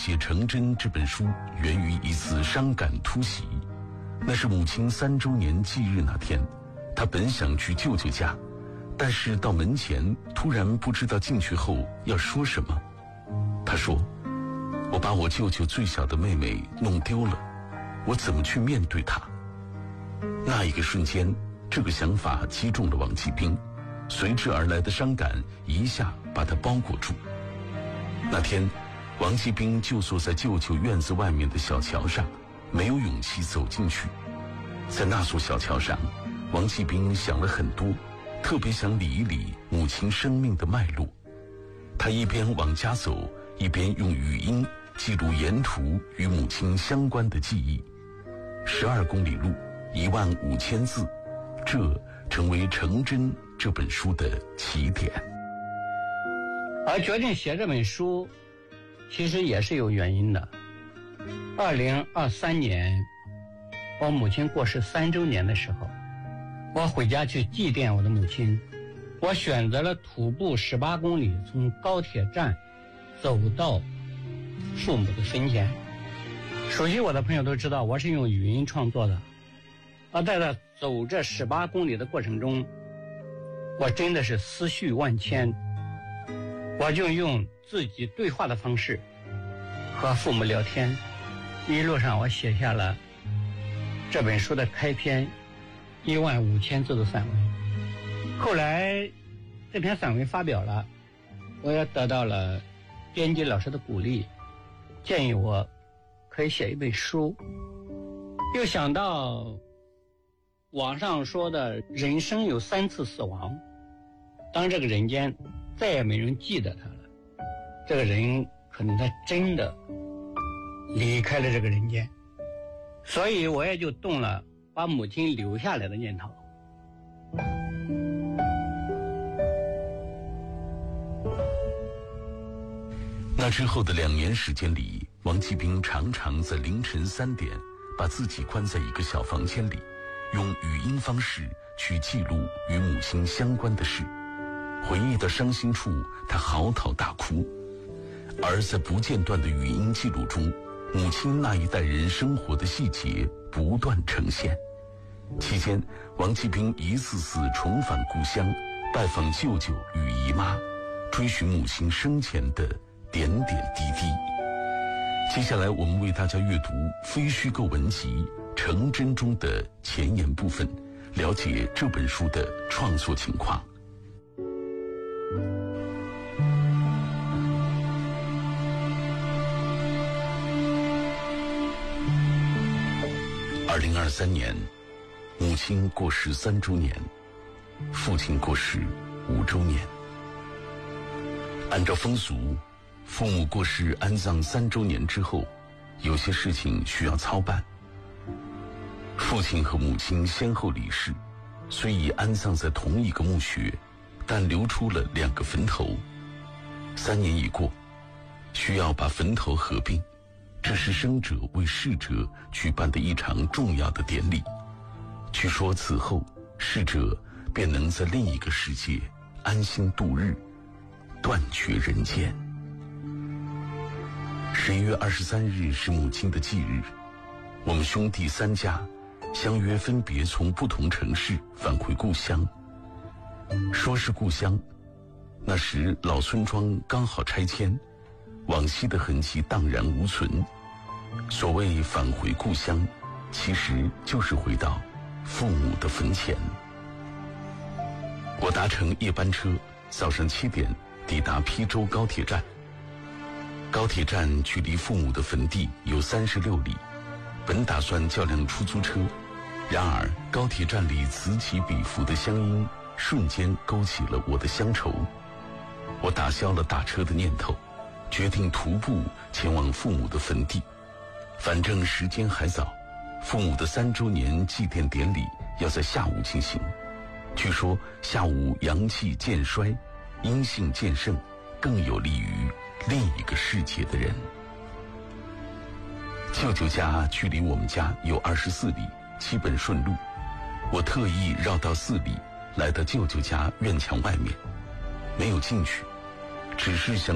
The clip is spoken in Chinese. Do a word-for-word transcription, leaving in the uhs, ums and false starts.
写成真这本书源于一次伤感突袭。那是母亲三周年忌日那天，他本想去舅舅家，但是到门前突然不知道进去后要说什么。他说，我把我舅舅最小的妹妹弄丢了，我怎么去面对她？那一个瞬间，这个想法击中了王继兵，随之而来的伤感一下把他包裹住。那天王继兵就坐在舅舅院子外面的小桥上，没有勇气走进去。在那座小桥上，王继兵想了很多，特别想理一理母亲生命的脉络。他一边往家走，一边用语音记录沿途与母亲相关的记忆。十二公里路，一万五千字，这成为《成真》这本书的起点。 而决定写这本书其实也是有原因的。二零二三年我母亲过世三周年的时候，我回家去祭奠我的母亲，我选择了徒步十八公里，从高铁站走到父母的坟前。熟悉我的朋友都知道，我是用语音创作的。而在这走这十八公里的过程中，我真的是思绪万千。我就用自己对话的方式和父母聊天，一路上我写下了这本书的开篇一万五千字的散文。后来这篇散文发表了，我也得到了编辑老师的鼓励，建议我可以写一本书。又想到网上说的人生有三次死亡，当这个人间再也没人记得他了，这个人可能他真的离开了这个人间，所以我也就动了把母亲留下来的念头。 那之后的两年时间里，王继兵常常在凌晨三点把自己关在一个小房间里，用语音方式去记录与母亲相关的事。回忆到伤心处，他嚎啕大哭。而在不间断的语音记录中，母亲那一代人生活的细节不断呈现。期间，王继兵一次次重返故乡，拜访舅舅与姨妈，追寻母亲生前的点点滴滴。接下来我们为大家阅读非虚构文集《成真》中的前言部分，了解这本书的创作情况。二零二三年，母亲过世三周年，父亲过世五周年。按照风俗，父母过世安葬三周年之后，有些事情需要操办。父亲和母亲先后离世，虽已安葬在同一个墓穴，但留出了两个坟头。三年已过，需要把坟头合并，这是生者为逝者举办的一场重要的典礼。据说此后，逝者便能在另一个世界安心度日，断绝人间。十一月二十三日是母亲的忌日，我们兄弟三家相约分别从不同城市返回故乡。说是故乡，那时老村庄刚好拆迁，往昔的痕迹荡然无存。所谓返回故乡，其实就是回到父母的坟前。我搭乘夜班车，早上七点抵达邳州高铁站。高铁站距离父母的坟地有三十六里，本打算叫辆出租车，然而高铁站里此起彼伏的乡音瞬间勾起了我的乡愁。我打消了打车的念头，决定徒步前往父母的坟地。反正时间还早，父母的三周年祭奠典礼要在下午进行。据说下午阳气渐衰，阴性渐盛，更有利于另一个世界的人。舅舅家距离我们家有二十四里，基本顺路。我特意绕到四里，来到舅舅家院墙外面，没有进去，只是想